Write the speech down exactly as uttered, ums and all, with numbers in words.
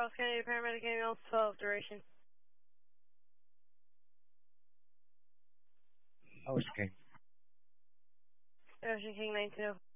Charles Kennedy, paramedic ambulance twelve, duration. Ocean King. Ocean King nineteen oh.